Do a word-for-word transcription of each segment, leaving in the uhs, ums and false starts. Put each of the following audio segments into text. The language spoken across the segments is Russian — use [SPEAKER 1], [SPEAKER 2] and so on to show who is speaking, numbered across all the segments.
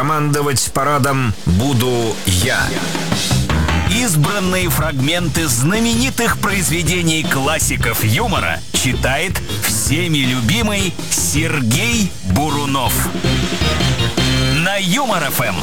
[SPEAKER 1] командовать парадом буду я.
[SPEAKER 2] Избранные фрагменты знаменитых произведений классиков юмора читает всеми любимый Сергей Бурунов. На Юмор-ФМ.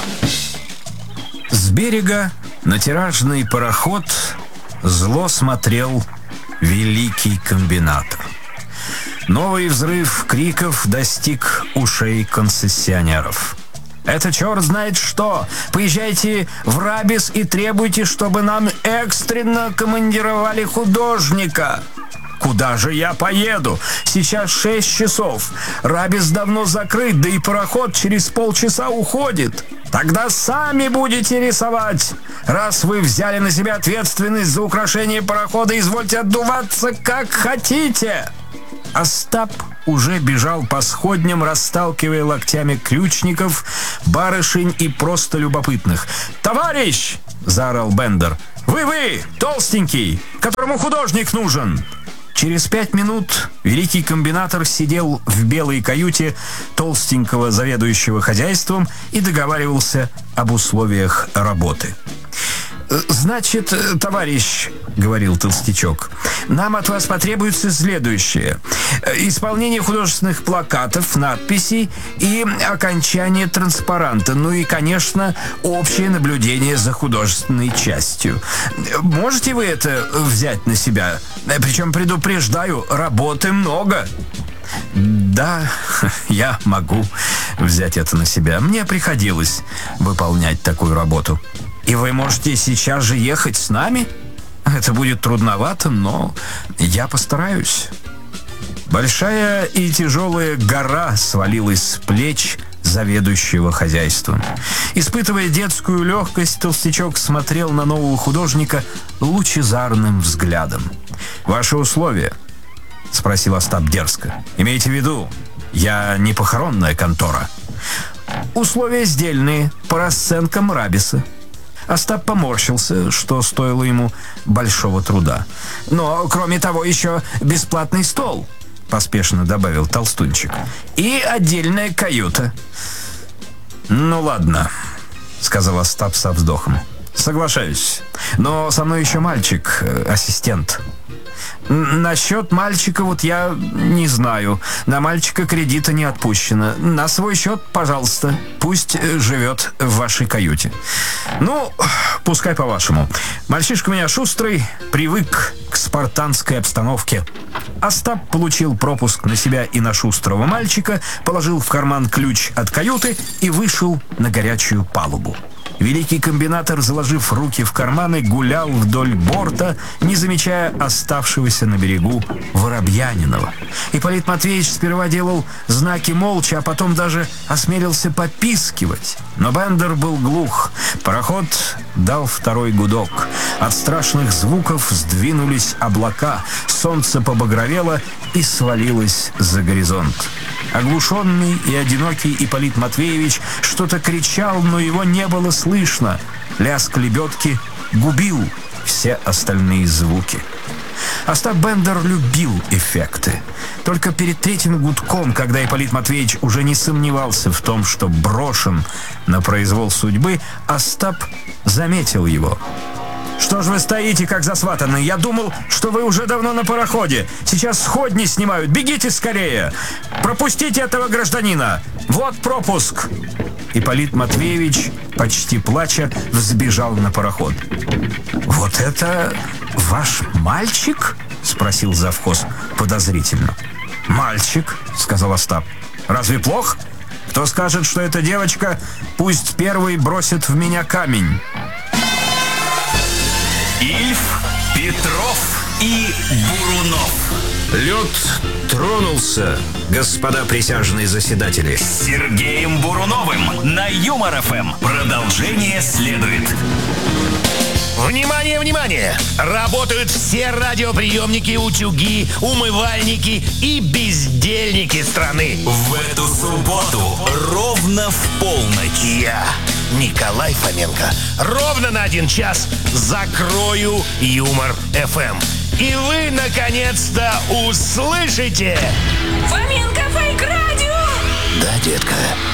[SPEAKER 1] С берега на тиражный пароход зло смотрел великий комбинатор. Новый взрыв криков достиг ушей концессионеров. «Это черт знает что! Поезжайте в Рабис и требуйте, чтобы нам экстренно командировали художника!» «Куда же я поеду? Сейчас шесть часов. Рабис давно закрыт, да и пароход через полчаса уходит. Тогда сами будете рисовать. Раз вы взяли на себя ответственность за украшение парохода, извольте отдуваться как хотите!» Остап уже бежал по сходням, расталкивая локтями ключников, барышень и просто любопытных. «Товарищ!» — заорал Бендер. «Вы-вы, толстенький, которому художник нужен!» Через пять минут великий комбинатор сидел в белой каюте толстенького заведующего хозяйством и договаривался об условиях работы. «Значит, товарищ, — говорил толстячок, — нам от вас потребуется следующее: исполнение художественных плакатов, надписей и окончание транспаранта. Ну и, конечно, общее наблюдение за художественной частью. Можете вы это взять на себя? Причем, предупреждаю, работы много». «Да, я могу взять это на себя. Мне приходилось выполнять такую работу». «И вы можете сейчас же ехать с нами? Это будет трудновато, но я постараюсь». Большая и тяжелая гора свалилась с плеч заведующего хозяйством. Испытывая детскую легкость, толстячок смотрел на нового художника лучезарным взглядом. «Ваши условия?» — спросил Остап дерзко. «Имейте в виду, я не похоронная контора». «Условия сдельные, по расценкам Рабиса». Остап поморщился, что стоило ему большого труда. «Но, кроме того, еще бесплатный стол», — поспешно добавил толстунчик. «И отдельная каюта». «Ну ладно», — сказал Остап со вздохом. «Соглашаюсь. Но со мной еще мальчик, ассистент». «Насчет мальчика вот я не знаю. На мальчика кредита не отпущено. На свой счет, пожалуйста. Пусть живет в вашей каюте». «Ну, пускай по-вашему. Мальчишка у меня шустрый, привык к спартанской обстановке». Остап получил пропуск на себя и на шустрого мальчика, положил в карман ключ от каюты и вышел на горячую палубу. Великий комбинатор, заложив руки в карманы, гулял вдоль борта, не замечая оставшегося на берегу Воробьянинова. Ипполит Матвеевич сперва делал знаки молча, а потом даже осмелился попискивать. Но Бендер был глух. Пароход дал второй гудок. От страшных звуков сдвинулись облака, солнце побагровело и свалилось за горизонт. Оглушенный и одинокий Ипполит Матвеевич что-то кричал, но его не было слышно. Лязг лебедки губил все остальные звуки. Остап Бендер любил эффекты. Только перед третьим гудком, когда Ипполит Матвеевич уже не сомневался в том, что брошен на произвол судьбы, Остап заметил его. «Что ж вы стоите, как засватанные? Я думал, что вы уже давно на пароходе. Сейчас сходни снимают. Бегите скорее! Пропустите этого гражданина! Вот пропуск!» Ипполит Матвеевич, почти плача, взбежал на пароход. «Вот это ваш мальчик?» — спросил завхоз подозрительно. «Мальчик», — сказал Остап. «Разве плохо? Кто скажет, что это девочка, пусть первый бросит в меня камень».
[SPEAKER 2] Ильф, Петров и Бурунов.
[SPEAKER 1] Лед тронулся, господа присяжные заседатели.
[SPEAKER 2] С Сергеем Буруновым на Юмор-ФМ. Продолжение следует.
[SPEAKER 3] Внимание, внимание! Работают все радиоприемники, утюги, умывальники и бездельники страны.
[SPEAKER 2] В эту субботу ровно в полночь
[SPEAKER 3] Я, Николай Фоменко, ровно на один час закрою Юмор-ФМ. И вы, наконец-то, услышите...
[SPEAKER 4] Фоменко Фейк Радио!
[SPEAKER 3] Да, детка.